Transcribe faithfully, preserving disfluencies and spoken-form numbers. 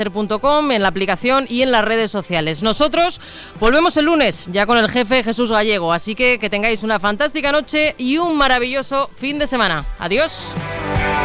punto com, en la aplicación y en las redes sociales. Nosotros volvemos el lunes ya con el jefe Jesús Gallego, así que que tengáis una fantástica noche y un maravilloso fin de semana. Adiós.